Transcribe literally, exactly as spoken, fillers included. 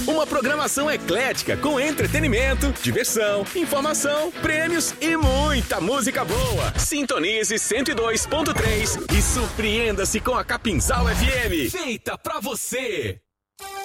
Uma programação eclética com entretenimento, diversão, informação, prêmios e muita música boa. Sintonize cento e dois ponto três e surpreenda-se com a Capinzal F M. Feita pra você.